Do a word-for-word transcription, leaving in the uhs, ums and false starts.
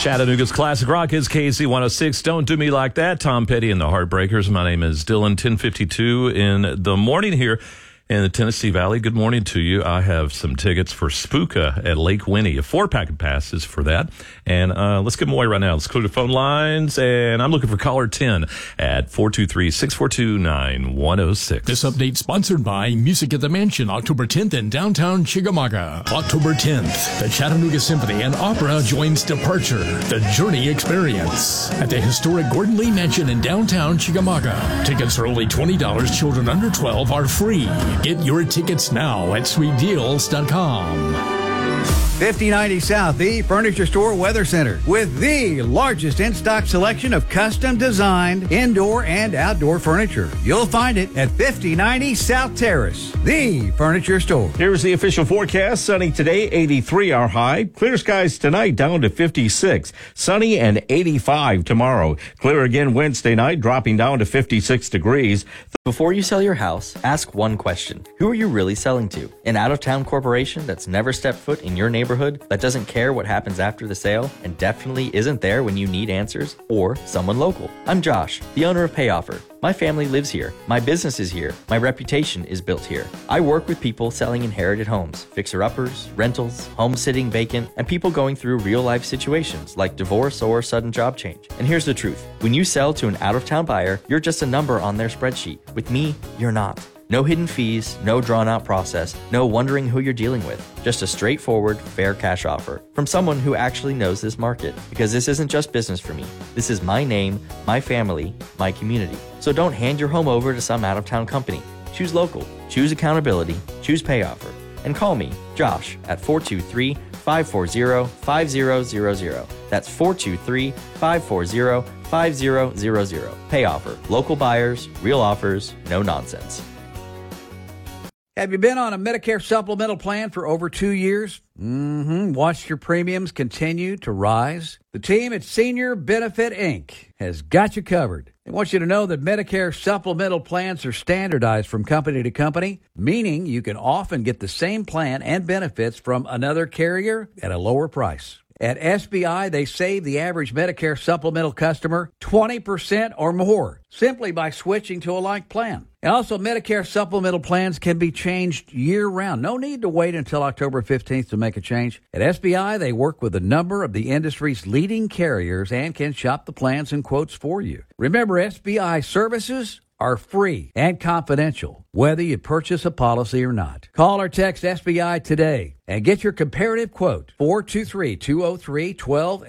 Chattanooga's classic rock is K C one oh six. Don't Do Me Like That. Tom Petty and the Heartbreakers. My name is Dylan. ten fifty-two in the morning here in the Tennessee Valley. Good morning to you. I have some tickets for Spooka at Lake Winnie. A four-pack of passes for that. And uh, let's give them away right now. Let's clear the phone lines. And I'm looking for caller ten at four two three, six four two, nine one oh six. This update sponsored by Music at the Mansion, October tenth in downtown Chickamauga. October tenth, the Chattanooga Symphony and Opera joins Departure, the Journey Experience, at the historic Gordon Lee Mansion in downtown Chickamauga. Tickets are only twenty dollars. Children under twelve are free. Get your tickets now at sweet deals dot com. fifty ninety South, the Furniture Store Weather Center, with the largest in-stock selection of custom-designed indoor and outdoor furniture. You'll find it at fifty ninety South Terrace, the Furniture Store. Here's the official forecast. Sunny today, eighty-three our high. Clear skies tonight, down to fifty-six. Sunny and eighty-five tomorrow. Clear again Wednesday night, dropping down to fifty-six degrees. Before you sell your house, ask one question. Who are you really selling to? An out-of-town corporation that's never stepped foot in your neighborhood, that doesn't care what happens after the sale, and definitely isn't there when you need answers? Or someone local? I'm Josh, the owner of PayOffer. My family lives here. My business is here. My reputation is built here. I work with people selling inherited homes, fixer-uppers, rentals, home sitting vacant, and people going through real-life situations like divorce or sudden job change. And here's the truth. When you sell to an out-of-town buyer, you're just a number on their spreadsheet. With me, you're not. No hidden fees, no drawn-out process, no wondering who you're dealing with. Just a straightforward, fair cash offer from someone who actually knows this market. Because this isn't just business for me. This is my name, my family, my community. So don't hand your home over to some out-of-town company. Choose local, choose accountability, choose PayOffer. And call me, Josh, at four two three, five four zero, five zero zero zero. That's four two three, five four zero, five zero zero zero. PayOffer. Local buyers, real offers, no nonsense. Have you been on a Medicare supplemental plan for over two years? Mm-hmm. Watched your premiums continue to rise? The team at Senior Benefit Incorporated has got you covered. They want you to know that Medicare supplemental plans are standardized from company to company, meaning you can often get the same plan and benefits from another carrier at a lower price. At S B I, they save the average Medicare supplemental customer twenty percent or more simply by switching to a like plan. And also, Medicare supplemental plans can be changed year-round. No need to wait until October fifteenth to make a change. At S B I, they work with a number of the industry's leading carriers and can shop the plans and quotes for you. Remember, S B I services are free and confidential, whether you purchase a policy or not. Call or text S B I today and get your comparative quote, four two three, two oh three, one two